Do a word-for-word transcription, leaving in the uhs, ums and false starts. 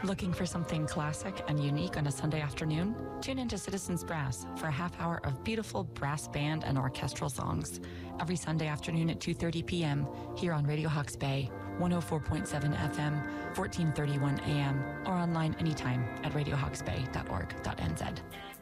Looking for something classic and unique on a Sunday afternoon? Tune into Citizens Brass for a half hour of beautiful brass band and orchestral songs every Sunday afternoon at two thirty p.m. here on Radio Hawke's Bay, one oh four point seven F M, fourteen thirty-one A M, or online anytime at radio hawks bay dot org dot n z.